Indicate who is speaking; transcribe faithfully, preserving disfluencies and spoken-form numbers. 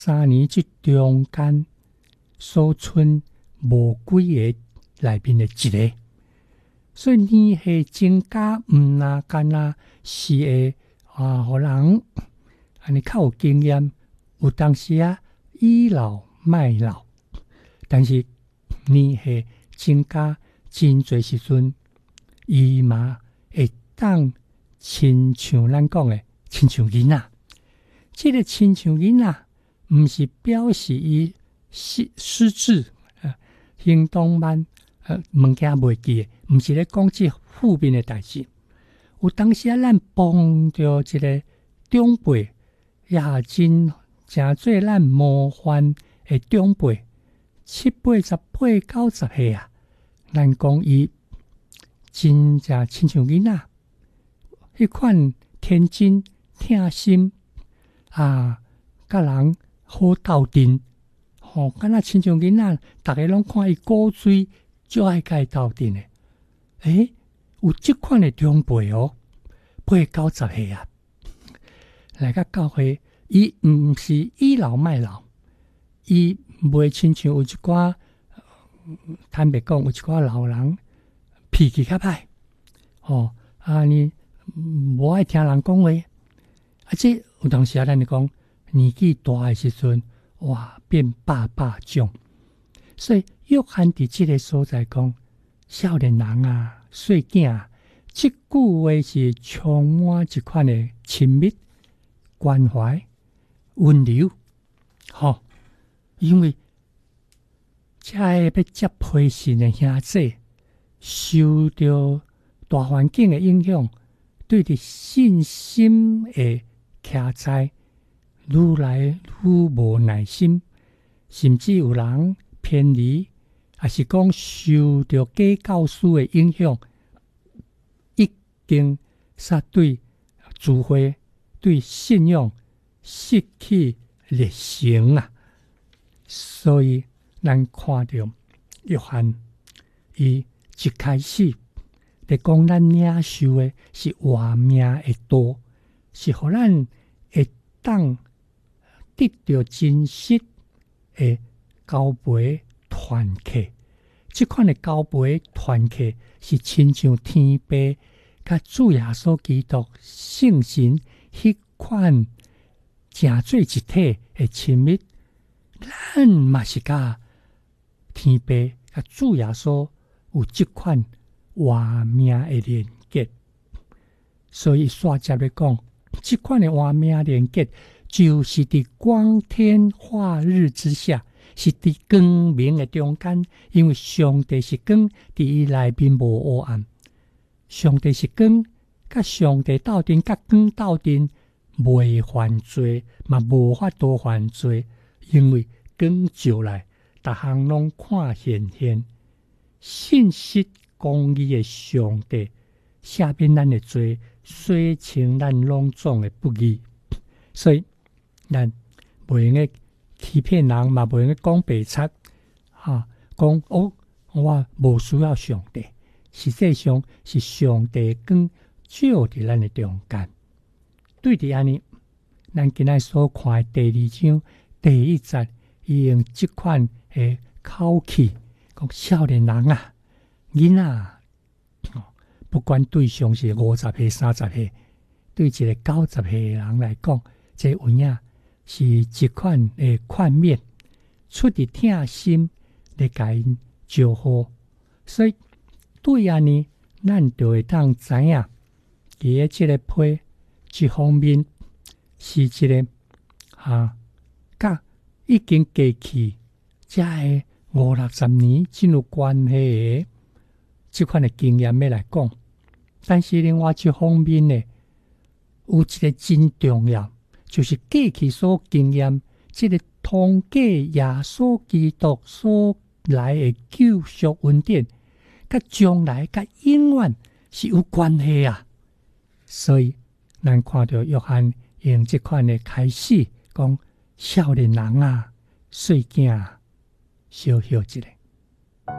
Speaker 1: 三年即中间所剩无几个内面的一个，所以年岁增加，毋那干那是会啊，互人安尼较有经验。有当时啊，倚老卖老，但是年岁增加真侪时阵，伊嘛会当亲像咱讲的，亲像囡仔。这个亲像囡仔，毋是表示伊失失智，呃，行动慢，呃，物件袂记的，毋是咧讲即负面的代志。有当时啊，咱碰到一个长辈，也真诚做咱模范的长辈，七八十八九十岁啊，咱讲伊真正亲像囡仔，迄款天真疼心啊，甲人好斗阵，吼、哦，敢若亲像囡仔，逐个拢看伊古锥，就爱甲伊斗阵的。诶，有即款的长辈哦，八九十岁啊，来甲教会，伊毋是倚老卖老，伊袂亲像有一寡，坦白讲，有一寡老人脾气较歹，吼啊你无爱听人讲话，啊这有当时啊，咱讲年纪大诶时阵，哇变霸霸种，所以约翰伫即个所在讲，少年人啊，细囝啊，即句话是充满一款的亲密、关怀、温柔，吼，因为这个要接批信的兄弟，受到大环境的影响，对伫信心的徛在愈来愈无耐心，甚至有人偏离，也是讲受到假教师的影响，已经煞对智慧、对信仰失去热情啊！所以咱看到约翰，伊一开始在讲咱领受的是活命的道，是互咱会当得到真实的交陪团契。这款的交陪团契是亲像天父甲主耶稣基督圣神迄款正做一体的亲密。咱嘛是甲天父甲主耶稣有这款活命的连结，所以煞接咧讲，这款的活命连结，就是伫光天化日之下，是伫光明的中间。因为上帝是光，伫伊内面无黑暗。上帝是光，甲上帝斗阵，甲光斗阵，袂犯罪，嘛无法度犯罪，因为光照来，逐项拢看现现。信息公义的上帝赦免咱的罪，洗清咱拢总的不义。所以咱袂用个欺骗人，嘛袂用个讲白贼，哈，讲哦，我无需要上帝。实际上是上帝光照伫咱的中间。对伫安尼，咱今仔所看的第二章第一节，伊用即款的口气讲少年人啊，囡仔啊，不管对象是五十岁、三十岁，对一个九十岁的人来讲，这有影是一款的宽免，出于疼心来甲因招呼。所以对安尼，咱就会当知影，伊的这个批一方面是一个啊，甲已经过去这个五六十年真有关系的这款的经验要来讲，但是另外一方面呢，有一个真重要，就是过去所经验，这个通过耶稣基督所来的救赎恩典，甲将来甲永远是有关系啊。所以咱看到约翰用这款的开始讲，少年人啊，细囝啊，小小一个。